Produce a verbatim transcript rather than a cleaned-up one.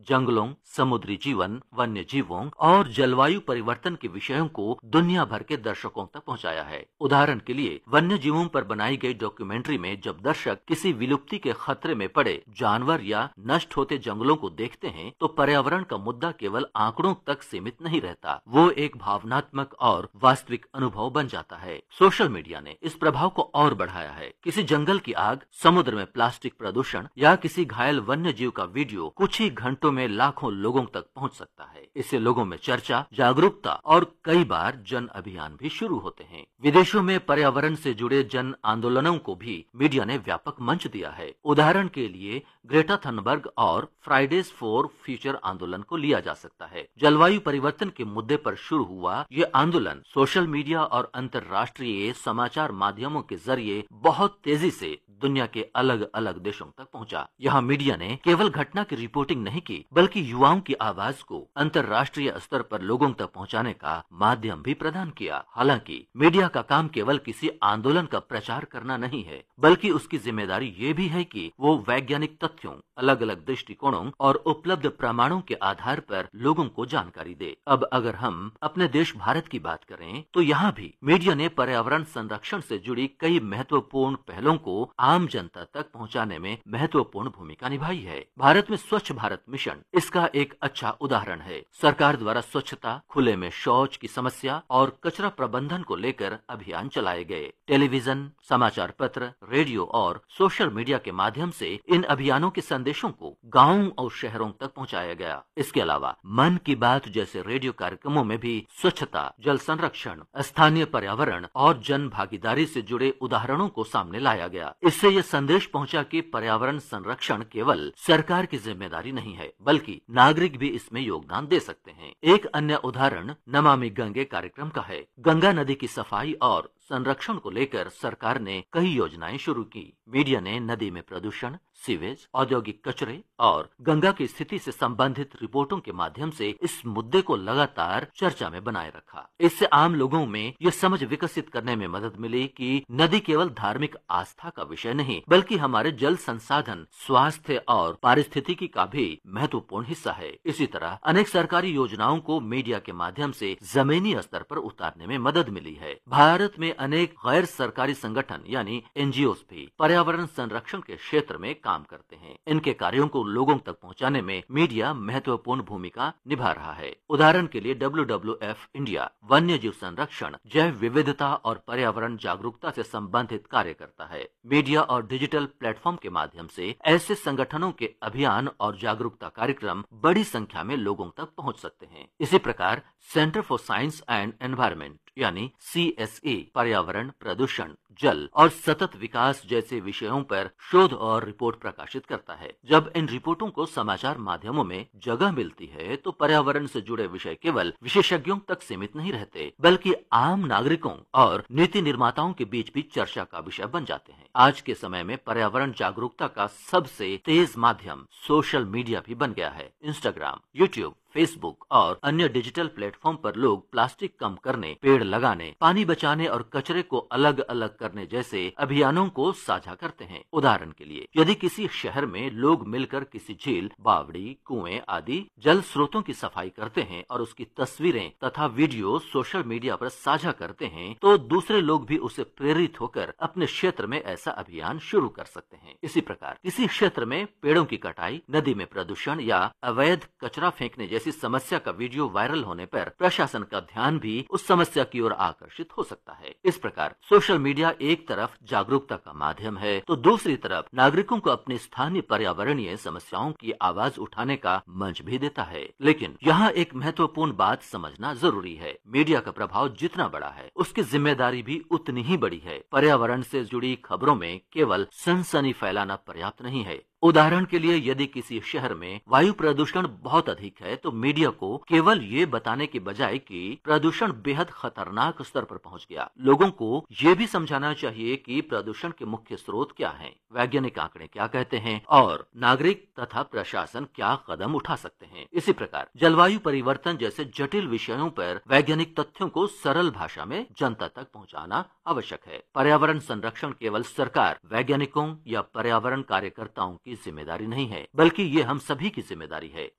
जंगलों, समुद्री जीवन, वन्य जीवों और जलवायु परिवर्तन के विषयों को दुनिया भर के दर्शकों तक पहुंचाया है। उदाहरण के लिए वन्य जीवों पर बनाई गई डॉक्यूमेंट्री में जब दर्शक किसी विलुप्ति के खतरे में पड़े जानवर या नष्ट होते जंगलों को देखते हैं तो पर्यावरण का मुद्दा केवल आंकड़ों तक सीमित नहीं रहता, वो एक भावनात्मक और वास्तविक अनुभव बन जाता है। सोशल मीडिया ने इस प्रभाव को और बढ़ाया है। किसी जंगल की आग, समुद्र में प्लास्टिक प्रदूषण या किसी घायल वन्य जीव का वीडियो कुछ ही घंटों में लाखों लोगों तक पहुंच सकता है। इससे लोगों में चर्चा, जागरूकता और कई बार जन अभियान भी शुरू होते हैं। विदेशों में पर्यावरण से जुड़े जन आंदोलनों को भी मीडिया ने व्यापक मंच दिया है। उदाहरण के लिए ग्रेटा थनबर्ग और फ्राइडेज फॉर फ्यूचर आंदोलन को लिया जा सकता है। जलवायु परिवर्तन के मुद्दे पर शुरू हुआ ये आंदोलन सोशल मीडिया और अंतर्राष्ट्रीय समाचार माध्यमों के जरिए बहुत तेजी से दुनिया के अलग अलग देशों तक पहुंचा। यहाँ मीडिया ने केवल घटना की रिपोर्टिंग नहीं की, बल्कि युवाओं की आवाज को अंतर्राष्ट्रीय स्तर पर लोगों तक पहुंचाने का माध्यम भी प्रदान किया। हालांकि मीडिया का काम केवल किसी आंदोलन का प्रचार करना नहीं है, बल्कि उसकी जिम्मेदारी ये भी है कि वो वैज्ञानिक तथ्यों, अलग अलग दृष्टिकोणों और उपलब्ध प्रमाणों के आधार पर लोगों को जानकारी दे। अब अगर हम अपने देश भारत की बात करें तो यहाँ भी मीडिया ने पर्यावरण संरक्षण से जुड़ी कई महत्वपूर्ण पहलों को आम जनता तक पहुँचाने में महत्वपूर्ण भूमिका निभाई है। भारत में स्वच्छ भारत मिशन इसका एक अच्छा उदाहरण है। सरकार द्वारा स्वच्छता, खुले में शौच की समस्या और कचरा प्रबंधन को लेकर अभियान चलाए गए। टेलीविजन, समाचार पत्र, रेडियो और सोशल मीडिया के माध्यम से इन अभियानों के संदेशों को गांवों और शहरों तक पहुंचाया गया। इसके अलावा मन की बात जैसे रेडियो कार्यक्रमों में भी स्वच्छता, जल संरक्षण, स्थानीय पर्यावरण और जन भागीदारी से जुड़े उदाहरणों को सामने लाया गया। इससे यह संदेश पहुंचा कि पर्यावरण संरक्षण केवल सरकार की जिम्मेदारी नहीं है, बल्कि नागरिक भी इसमें योगदान दे सकते हैं। एक अन्य उदाहरण नमामि गंगे कार्यक्रम का है। गंगा नदी की सफाई और संरक्षण को लेकर सरकार ने कई योजनाएं शुरू की। मीडिया ने नदी में प्रदूषण, सीवेज, औद्योगिक कचरे और गंगा की स्थिति से संबंधित रिपोर्टों के माध्यम से इस मुद्दे को लगातार चर्चा में बनाए रखा। इससे आम लोगों में यह समझ विकसित करने में मदद मिली कि नदी केवल धार्मिक आस्था का विषय नहीं, बल्कि हमारे जल संसाधन, स्वास्थ्य और पारिस्थितिकी का भी महत्वपूर्ण हिस्सा है। इसी तरह अनेक सरकारी योजनाओं को मीडिया के माध्यम से जमीनी स्तर पर उतारने में मदद मिली है। भारत में अनेक गैर सरकारी संगठन यानी एनजीओ भी पर्यावरण संरक्षण के क्षेत्र में काम करते हैं। इनके कार्यों को लोगों तक पहुंचाने में मीडिया महत्वपूर्ण भूमिका निभा रहा है। उदाहरण के लिए डब्ल्यू डब्ल्यू एफ इंडिया वन्य जीव संरक्षण, जैव विविधता और पर्यावरण जागरूकता से संबंधित कार्य करता है। मीडिया और डिजिटल प्लेटफॉर्म के माध्यम से ऐसे संगठनों के अभियान और जागरूकता कार्यक्रम बड़ी संख्या में लोगों तक पहुंच सकते हैं। इसी प्रकार centre for science and environment यानी सी एस ए पर्यावरण, प्रदूषण, जल और सतत विकास जैसे विषयों पर शोध और रिपोर्ट प्रकाशित करता है। जब इन रिपोर्टों को समाचार माध्यमों में जगह मिलती है तो पर्यावरण से जुड़े विषय केवल विशेषज्ञों तक सीमित नहीं रहते, बल्कि आम नागरिकों और नीति निर्माताओं के बीच भी चर्चा का विषय बन जाते हैं। आज के समय में पर्यावरण जागरूकता का सबसे तेज माध्यम सोशल मीडिया भी बन गया है। इंस्टाग्राम, यूट्यूब, फेसबुक और अन्य डिजिटल प्लेटफॉर्म पर लोग प्लास्टिक कम करने, पेड़ लगाने, पानी बचाने और कचरे को अलग अलग करने जैसे अभियानों को साझा करते हैं। उदाहरण के लिए यदि किसी शहर में लोग मिलकर किसी झील, बावड़ी, कुएं आदि जल स्रोतों की सफाई करते हैं और उसकी तस्वीरें तथा वीडियो सोशल मीडिया पर साझा करते हैं तो दूसरे लोग भी उसे प्रेरित होकर अपने क्षेत्र में ऐसा अभियान शुरू कर सकते हैं। इसी प्रकार किसी क्षेत्र में पेड़ों की कटाई, नदी में प्रदूषण या अवैध कचरा फेंकने जैसी समस्या का वीडियो वायरल होने पर प्रशासन का ध्यान भी उस समस्या की ओर आकर्षित हो सकता है। इस प्रकार सोशल मीडिया एक तरफ जागरूकता का माध्यम है तो दूसरी तरफ नागरिकों को अपनी स्थानीय पर्यावरणीय समस्याओं की आवाज उठाने का मंच भी देता है। लेकिन यहाँ एक महत्वपूर्ण बात समझना जरूरी है। मीडिया का प्रभाव जितना बड़ा है उसकी जिम्मेदारी भी उतनी ही बड़ी है। पर्यावरण से जुड़ी खबरों में केवल सनसनी फैलाना पर्याप्त नहीं है। उदाहरण के लिए यदि किसी शहर में वायु प्रदूषण बहुत अधिक है तो मीडिया को केवल ये बताने के बजाय कि प्रदूषण बेहद खतरनाक स्तर पर पहुंच गया, लोगों को ये भी समझाना चाहिए कि प्रदूषण के मुख्य स्रोत क्या हैं, वैज्ञानिक आंकड़े क्या कहते हैं और नागरिक तथा प्रशासन क्या कदम उठा सकते हैं। इसी प्रकार जलवायु परिवर्तन जैसे जटिल विषयों पर वैज्ञानिक तथ्यों को सरल भाषा में जनता तक पहुँचाना आवश्यक है। पर्यावरण संरक्षण केवल सरकार, वैज्ञानिकों या पर्यावरण कार्यकर्ताओं की जिम्मेदारी नहीं है, बल्कि ये हम सभी की जिम्मेदारी है।